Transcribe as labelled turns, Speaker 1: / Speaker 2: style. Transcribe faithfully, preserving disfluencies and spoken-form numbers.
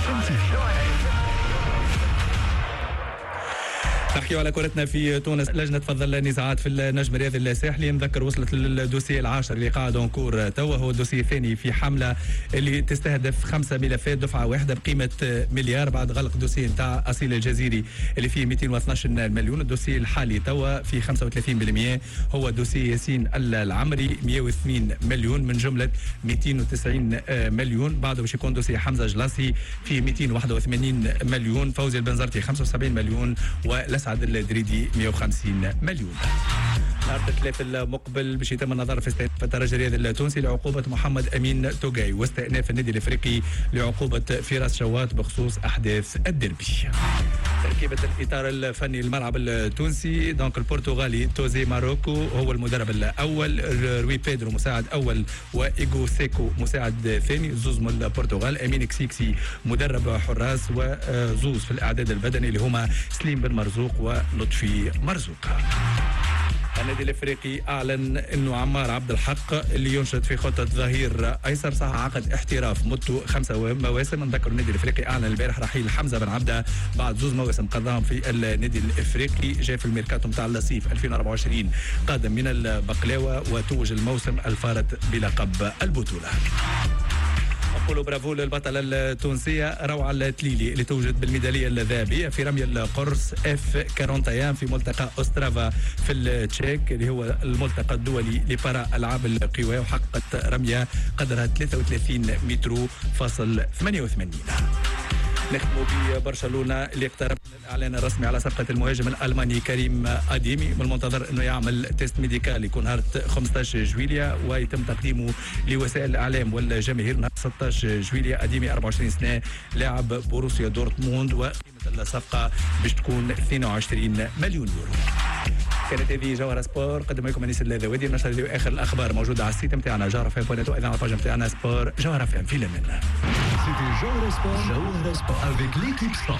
Speaker 1: نحكيو على كرتنا في تونس. لجنة تفضل النزاعات في النجم الرياضي الساحلي نذكر وصلت للدوسي العاشر اللي قاعد انكور توا، هو الدوسي الثاني في حملة اللي تستهدف خمسة ملفات دفعة واحدة بقيمة مليار بعد غلق دوسي نتاع أصيل الجزيري اللي فيه مئتين واثناش مليون. الدوسي الحالي توا في خمسة وثلاثين بالمئة هو دوسي ياسين العمري مئة واثنين مليون من جملة مئتين وتسعين مليون. بعده باش يكون دوسي حمزة جلاسي في مئتين وواحد وثمانين مليون، فوزي البنزرتي خمسة وسبعين مليون، وسعد الدريدي مئة وخمسين مليون. نهار الثلاث المقبل باش يتم النظر في استئناف الترجي الرياضي التونسي لعقوبة محمد أمين توغاي، واستئناف النادي الافريقي لعقوبة فراس شوات بخصوص احداث الديربي. تركيبة الإطار الفني الملعب التونسي، دونك البرتغالي توزي ماروكو هو المدرب الأول، روي بيدرو مساعد أول، وإيغو سيكو مساعد ثاني، زوز من البرتغال، أمين كسيكسي مدرب حراس، وزوز في الإعداد البدني اللي هما سليم بن مرزوق ولطفي مرزوق. النادي الافريقي اعلن انه عمار عبد الحق اللي ينشط في خطه ظهير ايسر صح عقد احتراف مدته خمسه مواسم. نذكر النادي الافريقي اعلن البارح رحيل حمزه بن عبده بعد زوز مواسم قضاهم في النادي الافريقي، جاء في الميركاتو نتاع الصيف ألفين وأربعة وعشرين قادم من البقلاوه وتوج الموسم الفارط بلقب البطوله. نقولوا برافو للبطلة التونسية روعة التليلي اللي توجد بالميدالية الذهبية في رمي القرص اف واحد وأربعين في ملتقى أوسترافا في التشيك اللي هو الملتقى الدولي لبارا ألعاب القوى، وحققت رمية قدرها ثلاثة وثلاثين متر فاصل ثمانية وثمانين. نختموا ببرشلونه اللي اقترب من الاعلان الرسمي على صفقه المهاجم الالماني كريم اديمي، من المنتظر انه يعمل تيست ميديكال يكون نهار خمسطاش جويليا ويتم تقديمه لوسائل الاعلام والجماهير نهار ستطاش جويليا. اديمي أربعة وعشرين سنه، لاعب بوروسيا دورتموند، وقيمه الصفقه باش تكون اثنين وعشرين مليون يورو. كانت هذه جوهرة سبور، قدم لكم انيس اللاذودي. نشر اخر الاخبار موجوده على السيت نتاعنا جوهرة فام بوينت او ايضا على الباج نتاعنا سبور جوهرة فام في لمن.
Speaker 2: C'était Genre Sport, Genre Sport avec l'équipe sport.